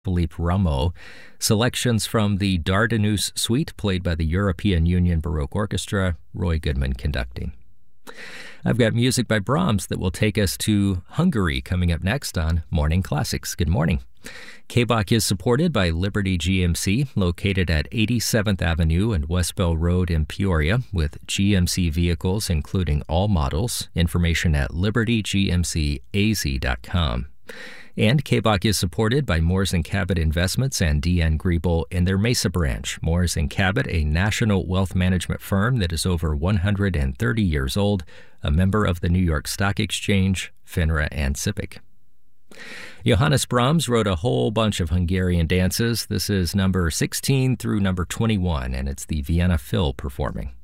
Philippe Rameau. Selections from the Dardanus Suite, played by the European Union Baroque Orchestra, Roy Goodman conducting. I've got music by Brahms that will take us to Hungary coming up next on Morning Classics. Good morning. KBOC is supported by Liberty GMC, located at 87th Avenue and Westbell Road in Peoria, with GMC vehicles including all models. Information at libertygmcaz.com. And KBOC is supported by Moores & Cabot Investments and D.N. Griebel in their Mesa branch. Moores & Cabot, a national wealth management firm that is over 130 years old, a member of the New York Stock Exchange, FINRA, and SIPC. Johannes Brahms wrote a whole bunch of Hungarian dances. This is number 16 through number 21, and it's the Vienna Phil performing.